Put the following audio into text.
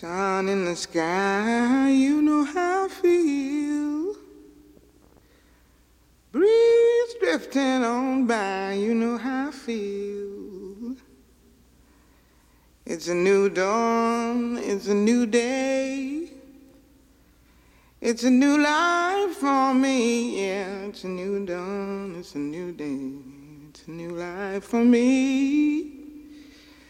Sun in the sky, you know how I feel. Breeze drifting on by, you know how I feel. It's a new dawn, it's a new day. It's a new life for me, yeah. It's a new dawn, it's a new day. It's a new life for me.